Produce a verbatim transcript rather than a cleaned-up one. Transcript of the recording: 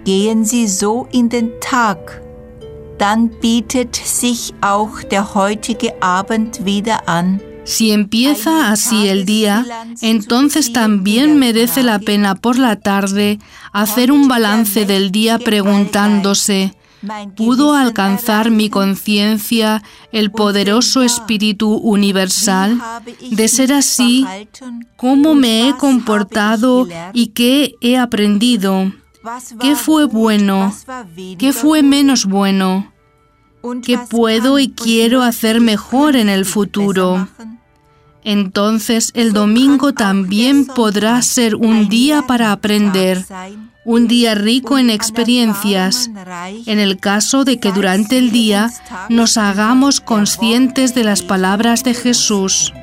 Gehen Sie so in den Tag, dann bietet sich auch der heutige Abend wieder an. Si empieza así el día, entonces también merece la pena por la tarde hacer un balance del día preguntándose: ¿pudo alcanzar mi conciencia el poderoso Espíritu Universal? De ser así, ¿cómo me he comportado y qué he aprendido? ¿Qué fue bueno? ¿Qué fue menos bueno? ¿Qué puedo y quiero hacer mejor en el futuro? Entonces el domingo también podrá ser un día para aprender, un día rico en experiencias, en el caso de que durante el día nos hagamos conscientes de las palabras de Jesús.